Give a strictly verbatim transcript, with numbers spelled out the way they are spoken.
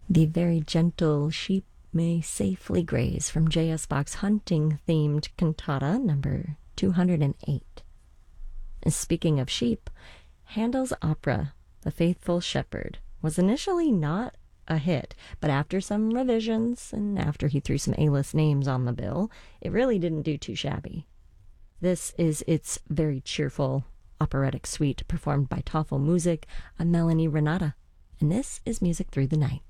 The very gentle sheep may safely graze from J S. Bach's hunting-themed cantata number two hundred eight. And speaking of sheep, Handel's opera, The Faithful Shepherd, was initially not a hit, but after some revisions and after he threw some A-list names on the bill, it really didn't do too shabby. This is its very cheerful operatic suite performed by Tafelmusik and Melanie Renata, and this is Music Through the Night.